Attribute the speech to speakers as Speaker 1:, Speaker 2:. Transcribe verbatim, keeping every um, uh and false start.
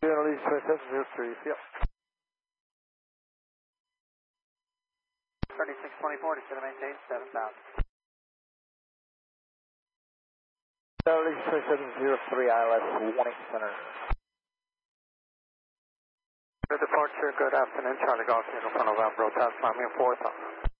Speaker 1: Unit twenty-seven zero three, yep.
Speaker 2: thirty-six twenty-four, to maintain seven thousand.
Speaker 1: Unit twenty-seven zero three, I L S warning center.
Speaker 2: Good departure, good afternoon, Charlie Golf, Uniform November, Hotel, Miami, four thousand.